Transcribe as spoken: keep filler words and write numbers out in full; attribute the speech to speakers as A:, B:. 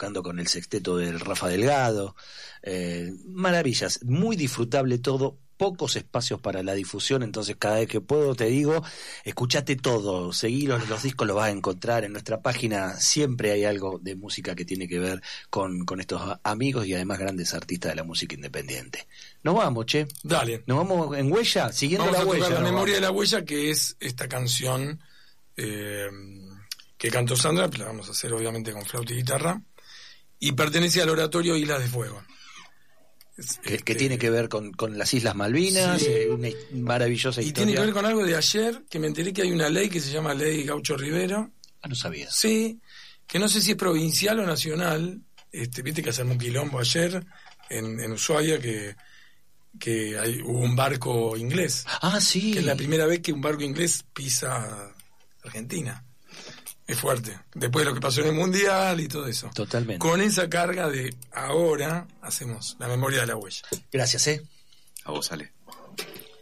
A: tocando con el sexteto del Rafa Delgado. Eh, maravillas, muy disfrutable todo, pocos espacios para la difusión, entonces cada vez que puedo te digo, escuchate todo, seguí los, los discos, los vas a encontrar en nuestra página, siempre hay algo de música que tiene que ver con, con estos amigos y además grandes artistas de la música independiente. Nos vamos, che.
B: Dale.
A: Nos vamos en Huella, siguiendo
B: vamos
A: la
B: a
A: huella.
B: La memoria
A: vamos.
B: de la huella, que es esta canción eh, que cantó Sandra, la vamos a hacer obviamente con flauta y guitarra, y pertenece al oratorio Islas de Fuego.
A: Es, que, este, que tiene que ver con, con las Islas Malvinas, sí. eh, una maravillosa
B: y
A: historia.
B: Y tiene que ver con algo de ayer, que me enteré que hay una ley que se llama Ley Gaucho Rivero.
A: Ah, no sabía.
B: Sí, que no sé si es provincial o nacional. Este, viste que hacemos un quilombo ayer en, en Ushuaia, que, que hay, hubo un barco inglés.
A: Ah, sí.
B: Que es la primera vez que un barco inglés pisa Argentina. Es fuerte. Después de lo que pasó en el Mundial y todo eso.
A: Totalmente.
B: Con esa carga de ahora hacemos la memoria de la huella.
A: Gracias, eh.
C: A vos, Ale.